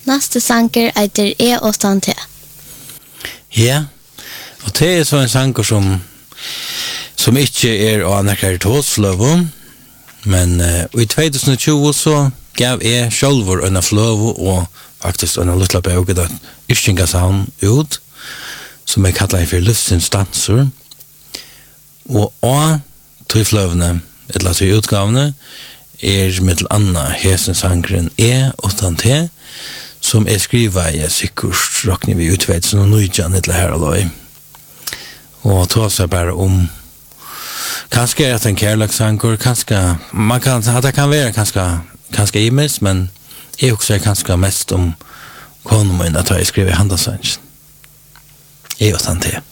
Nästa sanger heter och stant. Ja, og det så en sanger som ikke av nekkert hårdsløv, men i 2020 så gav jeg sjølver en fløv og faktisk en lille bøk da Yrkingasavn ut, som jeg kallar for livsinstanser, og til fløvene, eller til utgavene, mittel anna hesensangren utan te, som skriva i sikkert råkning vi utvedelsen og nøydjan etter her og løy. Og ta seg bare kanskje at en kærlagsanger, kanskje, det kan være kanskje imes, men jeg også kanskje mest konen min at jeg skriver i handelsangen. Utan te.